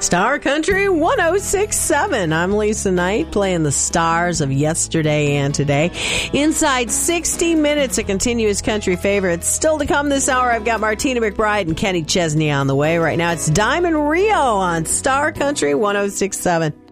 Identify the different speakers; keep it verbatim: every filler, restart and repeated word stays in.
Speaker 1: Star Country one oh six point seven. I'm Lisa Knight, playing the stars of yesterday and today. Inside sixty minutes of continuous country favorites. Still to come this hour, I've got Martina McBride and Kenny Chesney on the way. Right now, it's Diamond Rio on Star Country one oh six point seven.